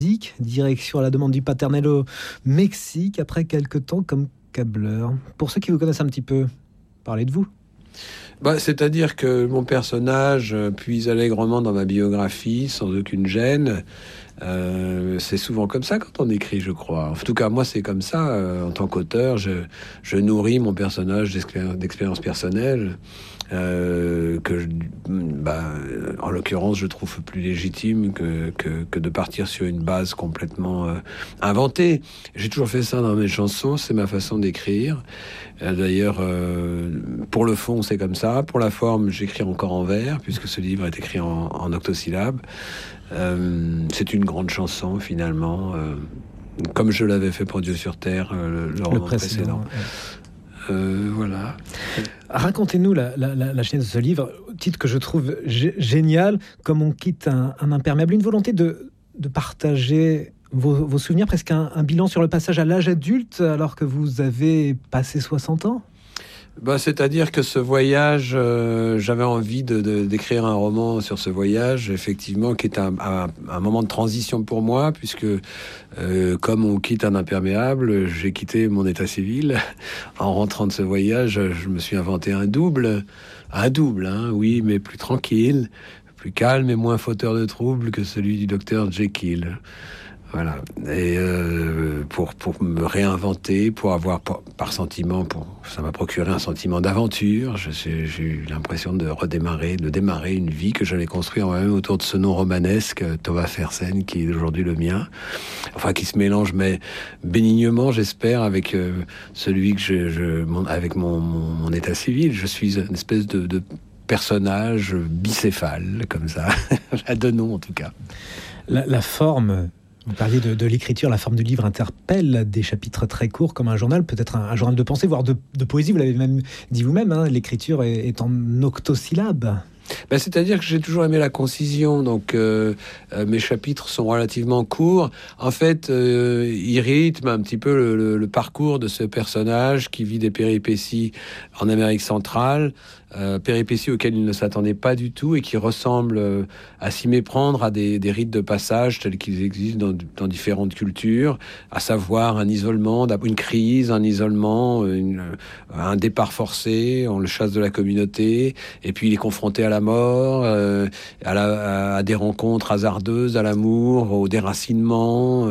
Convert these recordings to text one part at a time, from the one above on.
Direction à la demande du paternel au Mexique, après quelques temps comme câbleur. Pour ceux qui vous connaissent un petit peu, parlez de vous. C'est-à-dire que mon personnage puise allègrement dans ma biographie, sans aucune gêne. C'est souvent comme ça quand on écrit, je crois. En tout cas, moi, c'est comme ça. En tant qu'auteur, je nourris mon personnage d'expériences personnelles en l'occurrence, je trouve plus légitime que de partir sur une base complètement inventée. J'ai toujours fait ça dans mes chansons, c'est ma façon d'écrire. D'ailleurs, pour le fond, c'est comme ça. Pour la forme, j'écris encore en vers, puisque ce livre est écrit en octosyllabes. C'est une grande chanson, finalement, comme je l'avais fait pour Dieu sur Terre, le roman précédent. Voilà. Racontez-nous la genèse de ce livre, titre que je trouve génial, comme on quitte un imperméable, une volonté de partager vos souvenirs, presque un bilan sur le passage à l'âge adulte, alors que vous avez passé 60 ans. C'est-à-dire que ce voyage, j'avais envie d'écrire un roman sur ce voyage, effectivement, qui est un moment de transition pour moi, puisque comme on quitte un imperméable, j'ai quitté mon état civil. En rentrant de ce voyage, je me suis inventé un double, oui, mais plus tranquille, plus calme et moins fauteur de troubles que celui du docteur Jekyll. Voilà. Et pour me réinventer, pour avoir par sentiment, ça m'a procuré un sentiment d'aventure. J'ai eu l'impression de démarrer une vie que j'allais construire moi-même autour de ce nom romanesque, Thomas Fersen, qui est aujourd'hui le mien. Enfin, qui se mélange, mais bénignement, j'espère, avec celui que avec mon état civil. Je suis une espèce de personnage bicéphale, comme ça, à deux noms en tout cas. La forme. Vous parliez de l'écriture, la forme du livre interpelle, des chapitres très courts comme un journal, peut-être un journal de pensée, voire de poésie, vous l'avez même dit vous-même, hein, l'écriture est en octosyllabes. C'est-à-dire que j'ai toujours aimé la concision, donc mes chapitres sont relativement courts. En fait, ils rythment un petit peu le parcours de ce personnage qui vit des péripéties en Amérique centrale, péripéties auxquelles il ne s'attendait pas du tout et qui ressemblent à s'y méprendre à des rites de passage tels qu'ils existent dans différentes cultures, à savoir un isolement, une crise, un isolement, un départ forcé, on le chasse de la communauté, et puis il est confronté à la mort, à des rencontres hasardeuses, à l'amour, au déracinement,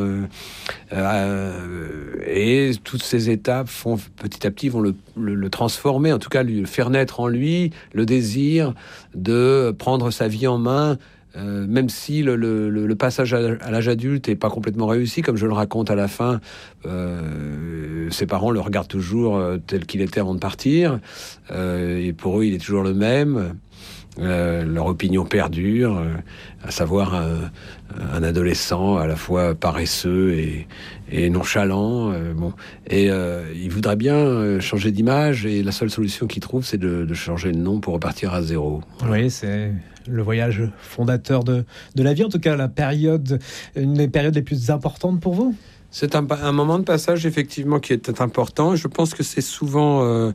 et toutes ces étapes petit à petit vont le transformer, en tout cas lui faire naître en lui le désir de prendre sa vie en main, même si le passage à l'âge adulte n'est pas complètement réussi, comme je le raconte à la fin. Ses parents le regardent toujours tel qu'il était avant de partir, et pour eux il est toujours le même. Leur opinion perdure, à savoir un adolescent à la fois paresseux et nonchalant. Il voudrait bien changer d'image, et la seule solution qu'il trouve, c'est de changer de nom pour repartir à zéro. Oui, c'est le voyage fondateur de la vie, en tout cas une des périodes les plus importantes pour vous. C'est un moment de passage, effectivement, qui est important. Je pense que c'est souvent...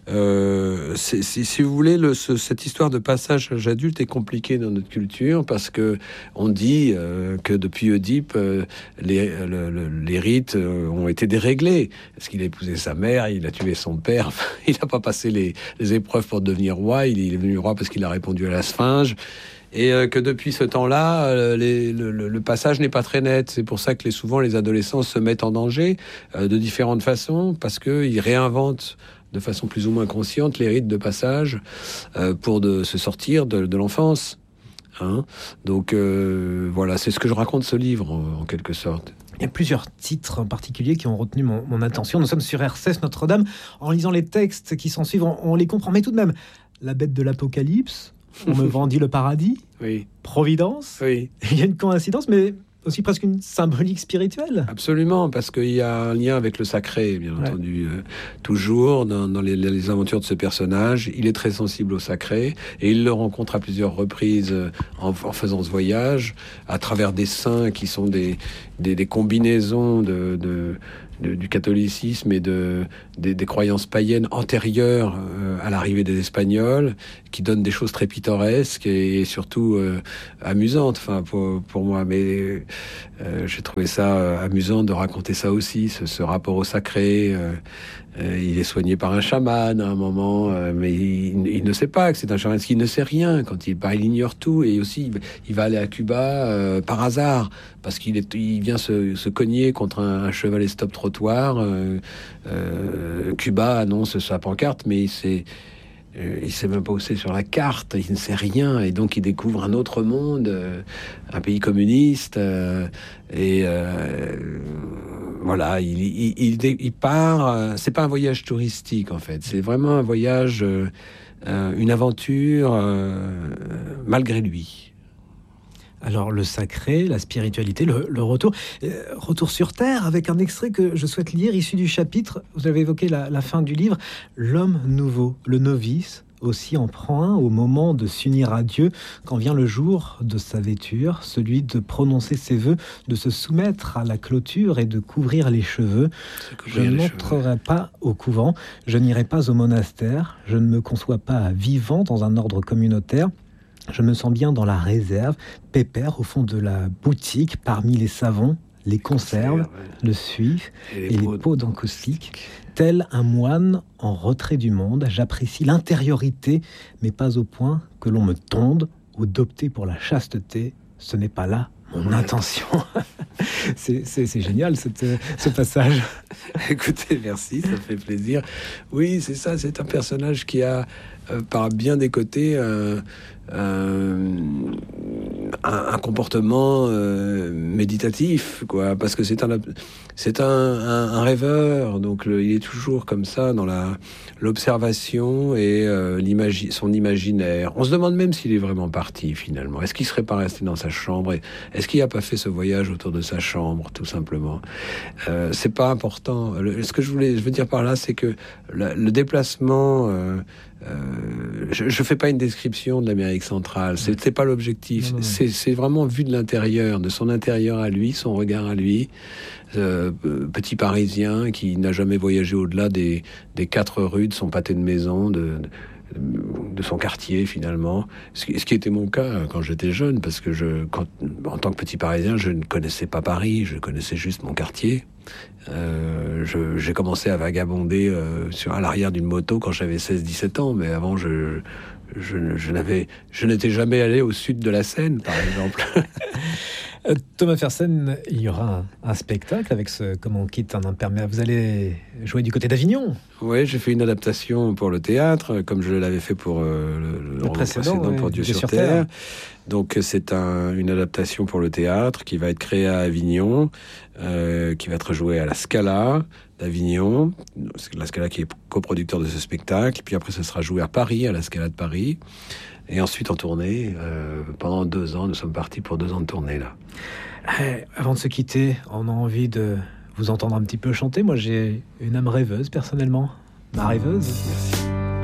si vous voulez, cette histoire de passage à l'âge adulte est compliquée dans notre culture, parce que on dit que depuis Oedipe, les rites ont été déréglés. Parce qu'il a épousé sa mère, il a tué son père, il n'a pas passé les épreuves pour devenir roi, il est devenu roi parce qu'il a répondu à la Sphinge. Et que depuis ce temps-là, le passage n'est pas très net. C'est pour ça que souvent les adolescents se mettent en danger de différentes façons, parce qu'ils réinventent de façon plus ou moins consciente les rites de passage pour se sortir de l'enfance. Donc voilà, c'est ce que je raconte ce livre en quelque sorte. Il y a plusieurs titres en particulier qui ont retenu mon attention. Nous sommes sur RCS Notre-Dame. En lisant les textes qui s'en suivent, on les comprend. Mais tout de même, la bête de l'Apocalypse, on me vendit le paradis, oui. Providence, oui. Il y a une coïncidence, mais aussi presque une symbolique spirituelle. Absolument, parce qu'il y a un lien avec le sacré, bien entendu. Toujours, dans les aventures de ce personnage, il est très sensible au sacré, et il le rencontre à plusieurs reprises en faisant ce voyage, à travers des saints qui sont des combinaisons du catholicisme et des croyances païennes antérieures à l'arrivée des Espagnols, qui donnent des choses très pittoresques et surtout amusantes, enfin pour moi. Mais j'ai trouvé ça amusant de raconter ça aussi, ce rapport au sacré. Il est soigné par un chaman à un moment, mais il ne sait pas que c'est un chaman, parce qu'il ne sait rien. Quand il parle, il ignore tout. Et aussi, il va aller à Cuba par hasard, parce qu'il vient se cogner contre un chevalet stop-trottoir. Cuba annonce sa pancarte, mais il sait même pas où c'est sur la carte, il ne sait rien, et donc il découvre un autre monde, un pays communiste, voilà, il part. C'est pas un voyage touristique en fait, c'est vraiment un voyage, une aventure, malgré lui. Alors le sacré, la spiritualité, le retour, retour sur Terre, avec un extrait que je souhaite lire, issu du chapitre, vous avez évoqué la fin du livre, l'homme nouveau, le novice, aussi en prend un au moment de s'unir à Dieu, quand vient le jour de sa vêture, celui de prononcer ses vœux, de se soumettre à la clôture et de couvrir les cheveux. Je n'entrerai pas au couvent, je n'irai pas au monastère, je ne me conçois pas vivant dans un ordre communautaire. Je me sens bien dans la réserve, pépère au fond de la boutique, parmi les savons, les conserves, le suif et les pots d'encaustique. Tel un moine en retrait du monde, j'apprécie l'intériorité, mais pas au point que l'on me tonde ou d'opter pour la chasteté. Ce n'est pas là mon intention. C'est génial ce passage. Écoutez, merci, ça fait plaisir. Oui, c'est ça, c'est un personnage qui a, par bien des côtés, un comportement méditatif, quoi, parce que c'est un rêveur, donc il est toujours comme ça dans l'observation et son imaginaire. On se demande même s'il est vraiment parti finalement. Est-ce qu'il serait pas resté dans sa chambre? Est-ce qu'il n'a pas fait ce voyage autour de sa chambre, tout simplement? C'est pas important. Ce que je veux dire par là, c'est que le déplacement. Je fais pas une description de l'Amérique centrale, c'est pas l'objectif. C'est vraiment vu de l'intérieur, de son intérieur à lui, son regard à lui. Petit Parisien qui n'a jamais voyagé au-delà des 4 rues de son pâté de maison, de son quartier finalement, ce qui était mon cas quand j'étais jeune, parce que en tant que petit Parisien, je ne connaissais pas Paris, je connaissais juste mon quartier. J'ai commencé à vagabonder à l'arrière d'une moto quand j'avais 16-17 ans, mais avant je n'étais jamais allé au sud de la Seine, par exemple. Thomas Fersen, il y aura un spectacle avec ce Comment on quitte un imperméable. Vous allez jouer du côté d'Avignon. Oui, j'ai fait une adaptation pour le théâtre, comme je l'avais fait pour le roman précédent, pour Dieu sur Terre. Donc c'est une adaptation pour le théâtre qui va être créée à Avignon, qui va être jouée à la Scala d'Avignon. C'est la Scala qui est coproducteur de ce spectacle. Puis après, ça sera joué à Paris, à la Scala de Paris. Et ensuite en tournée, pendant 2 ans, nous sommes partis pour 2 ans de tournée là. Avant de se quitter, on a envie de vous entendre un petit peu chanter. Moi j'ai une âme rêveuse personnellement, ma rêveuse. Merci.